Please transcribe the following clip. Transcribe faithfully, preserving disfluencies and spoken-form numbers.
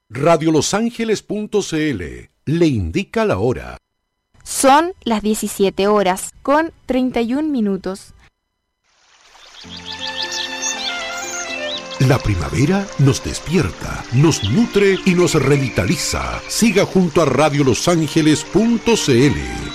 radio los ángeles punto c l le indica la hora. Son las diecisiete horas con treinta y un minutos. La primavera nos despierta, nos nutre y nos revitaliza. Siga junto a radio los ángeles punto c l.